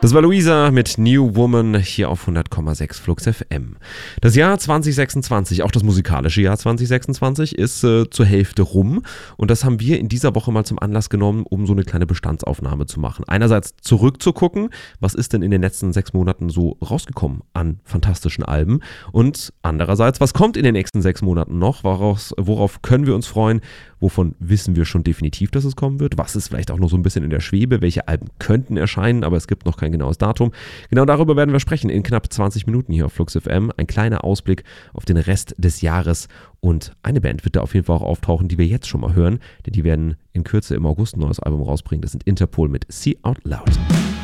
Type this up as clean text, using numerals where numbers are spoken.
Das war Luisa mit New Woman hier auf 100,6 Flux FM. Das Jahr 2026, auch das musikalische Jahr 2026, ist zur Hälfte rum. Und das haben wir in dieser Woche mal zum Anlass genommen, um so eine kleine Bestandsaufnahme zu machen. Einerseits zurückzugucken, was ist denn in den letzten 6 Monaten so rausgekommen an fantastischen Alben? Und andererseits, was kommt in den nächsten 6 Monaten noch? Worauf können wir uns freuen? Wovon wissen wir schon definitiv, dass es kommen wird? Was ist vielleicht auch noch so ein bisschen in der Schwebe? Welche Alben könnten erscheinen, aber es gibt noch kein genaues Datum? Genau darüber werden wir sprechen in knapp 20 Minuten hier auf Flux FM. Ein kleiner Ausblick auf den Rest des Jahres. Und eine Band wird da auf jeden Fall auch auftauchen, die wir jetzt schon mal hören. Denn die werden in Kürze im August ein neues Album rausbringen. Das sind Interpol mit See Out Loud.